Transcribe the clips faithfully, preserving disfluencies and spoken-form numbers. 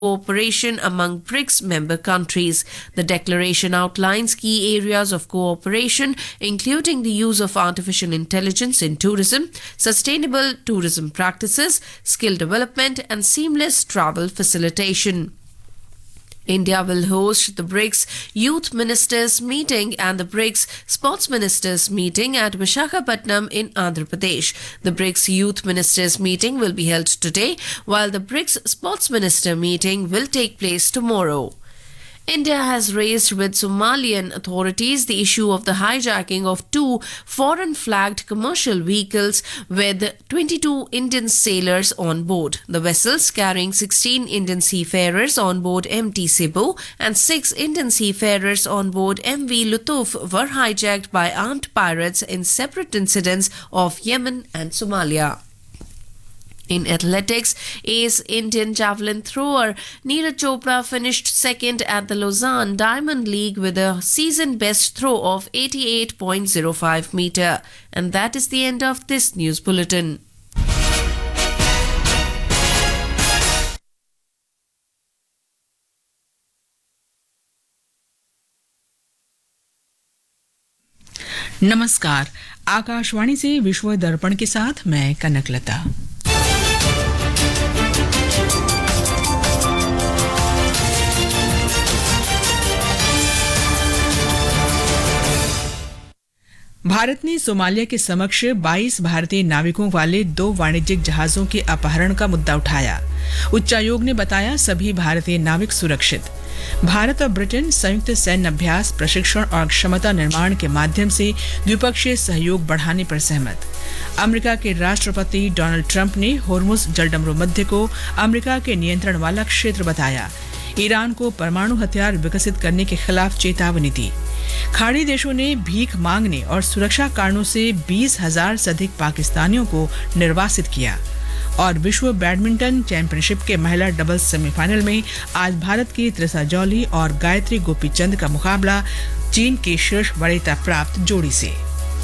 cooperation among BRICS member countries. The declaration outlines key areas of cooperation, including the use of artificial intelligence in tourism, sustainable tourism practices, skill development, and seamless travel facilitation. India will host the BRICS Youth Ministers Meeting and the BRICS Sports Ministers Meeting at Visakhapatnam in Andhra Pradesh. The BRICS Youth Ministers Meeting will be held today, while the BRICS Sports Minister Meeting will take place tomorrow. India has raised with Somalian authorities the issue of the hijacking of two foreign-flagged commercial vehicles with twenty-two Indian sailors on board. The vessels carrying sixteen Indian seafarers on board M T Cebu and six Indian seafarers on board M V Lutuf were hijacked by armed pirates in separate incidents off Yemen and Somalia. In athletics, ace Indian javelin thrower Neeraj Chopra finished second at the Lausanne Diamond League with a season-best throw of eighty-eight point zero five meter. And that is the end of this news bulletin. नमस्कार, आकाशवाणी से विश्व दर्पण के साथ मैं कनकलता। भारत ने Somalia के समक्ष बाईस भारतीय नाविकों वाले दो वाणिज्यिक जहाजों के अपहरण का मुद्दा उठाया। उच्चायोग ने बताया सभी भारतीय नाविक सुरक्षित। भारत और ब्रिटेन संयुक्त सैन्य अभ्यास, प्रशिक्षण और क्षमता निर्माण के माध्यम से द्विपक्षीय सहयोग बढ़ाने पर सहमत। अमेरिका के राष्ट्रपति डोनाल्ड ट्रंप ने होर्मुज जलडमरू मध्य को अमेरिका के नियंत्रण वाला क्षेत्र बताया। ईरान को परमाणु हथियार विकसित करने के खिलाफ चेतावनी दी। खाड़ी देशों ने भीख मांगने और सुरक्षा कारणों से बीस हजार से अधिक पाकिस्तानियों को निर्वासित किया। और विश्व बैडमिंटन चैंपियनशिप के महिला डबल्स सेमीफाइनल में आज भारत की त्रिसा जौली और गायत्री गोपीचंद का मुकाबला चीन के शीर्ष वरीयता प्राप्त जोड़ी से।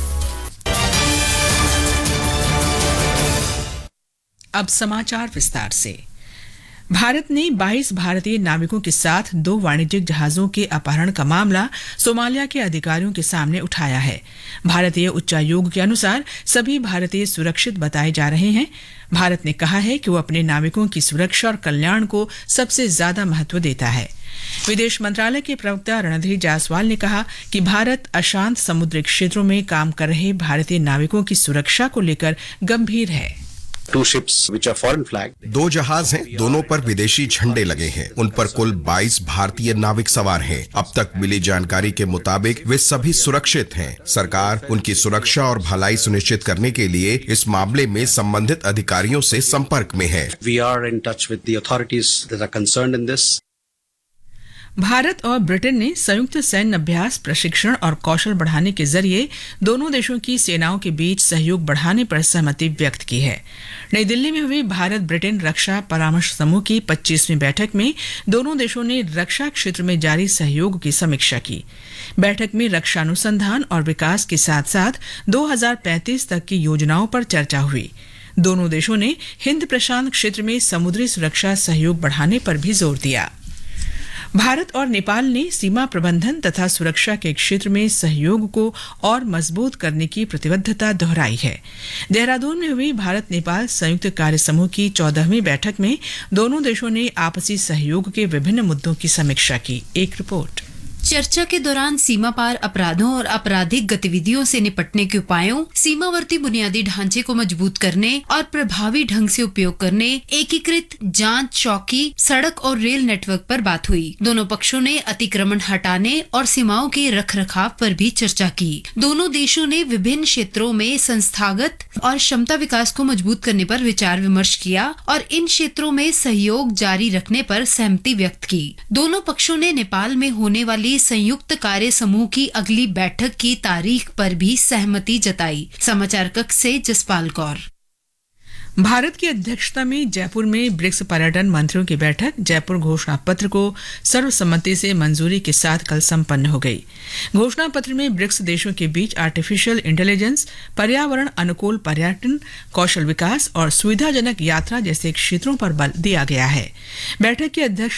अब समाचार विस्तार से। भारत ने बाईस भारतीय नाविकों के साथ दो वाणिज्यिक जहाजों के अपहरण का मामला सोमालिया के अधिकारियों के सामने उठाया है। भारतीय उच्चायोग के अनुसार सभी भारतीय सुरक्षित बताए जा रहे हैं। भारत ने कहा है कि वो अपने नाविकों की सुरक्षा और कल्याण को सबसे ज्यादा महत्व देता है। विदेश मंत्रालय के प्रवक्ता रणधीर जायसवाल ने कहा कि भारत अशांत समुद्री क्षेत्रों में काम कर रहे भारतीय नाविकों की सुरक्षा को लेकर गंभीर है। Two ships which are foreign flagged. दो जहाज हैं, दोनों पर विदेशी झंडे लगे हैं। उन पर कुल बाईस भारतीय नाविक सवार हैं। अब तक मिली जानकारी के मुताबिक वे सभी सुरक्षित हैं। सरकार उनकी सुरक्षा और भलाई सुनिश्चित करने के लिए इस मामले में संबंधित अधिकारियों से संपर्क में है। We are in touch with the authorities that are concerned in this. Bharat और ब्रिटेन ने संयुक्त सैन्य अभ्यास, प्रशिक्षण और कौशल बढ़ाने के जरिए दोनों देशों की सेनाओं के बीच सहयोग बढ़ाने पर सहमति व्यक्त की है। नई दिल्ली में हुई भारत ब्रिटेन रक्षा परामर्श समूह की पच्चीसवीं बैठक में दोनों देशों ने रक्षा क्षेत्र में जारी सहयोग की समीक्षा की। बैठक में रक्षा अनुसंधान और विकास के साथ साथ दो हज़ार पैंतीस तक की योजनाओं पर चर्चा हुई। दोनों देशों ने हिंद प्रशांत क्षेत्र में समुद्री सुरक्षा सहयोग बढ़ाने पर भी जोर दिया। भारत और नेपाल ने सीमा प्रबंधन तथा सुरक्षा के क्षेत्र में सहयोग को और मजबूत करने की प्रतिबद्धता दोहराई है। देहरादून में हुई भारत नेपाल संयुक्त कार्य समूह की चौदहवीं बैठक में दोनों देशों ने आपसी सहयोग के विभिन्न मुद्दों की समीक्षा की। एक रिपोर्ट। चर्चा के दौरान सीमा पार अपराधों और आपराधिक गतिविधियों से निपटने के उपायों, सीमावर्ती बुनियादी ढांचे को मजबूत करने और प्रभावी ढंग से उपयोग करने, एकीकृत जांच चौकी, सड़क और रेल नेटवर्क पर बात हुई। दोनों पक्षों ने अतिक्रमण हटाने और सीमाओं के रखरखाव पर भी चर्चा की। दोनों देशों ने विभिन्न क्षेत्रों में संस्थागत और क्षमता विकास को मजबूत करने पर विचार विमर्श किया और इन क्षेत्रों में सहयोग जारी रखने पर सहमति व्यक्त की। दोनों पक्षों ने नेपाल में होने वाली संयुक्त कार्य समूह की अगली बैठक की तारीख पर भी सहमति जताई। समाचार कक्ष से जसपाल कौर। भारत की अध्यक्षता में जयपुर में ब्रिक्स पर्यटन मंत्रियों की बैठक जयपुर घोषणा पत्र को सर्वसम्मति से मंजूरी के साथ कल संपन्न हो गई। घोषणा पत्र में ब्रिक्स देशों के बीच आर्टिफिशियल इंटेलिजेंस, पर्यावरण अनुकूल पर्यटन, कौशल विकास और सुविधाजनक यात्रा जैसे क्षेत्रों पर बल दिया गया है। बैठक की अध्यक्ष